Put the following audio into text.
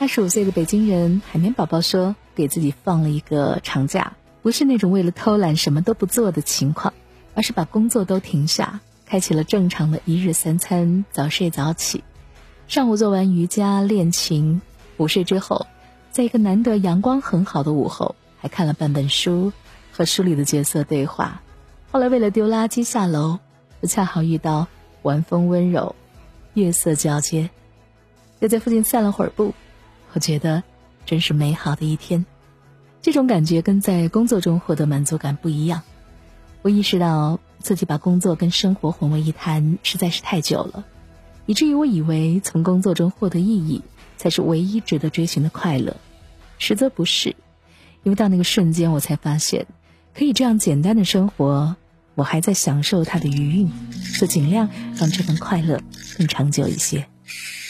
25岁的北京人海绵宝宝说，给自己放了一个长假，不是那种为了偷懒什么都不做的情况，而是把工作都停下，开启了正常的一日3餐，早睡早起。上午做完瑜伽练琴，午睡之后，在一个难得阳光很好的午后，还看了半本书，和书里的角色对话。后来为了丢垃圾下楼，就恰好遇到晚风温柔，月色交接，又在附近散了会儿步。我觉得真是美好的一天。这种感觉跟在工作中获得满足感不一样。我意识到自己把工作跟生活混为一谈实在是太久了，以至于我以为从工作中获得意义才是唯一值得追寻的快乐，实则不是。因为到那个瞬间我才发现，可以这样简单的生活，我还在享受它的余韵，就尽量让这份快乐更长久一些。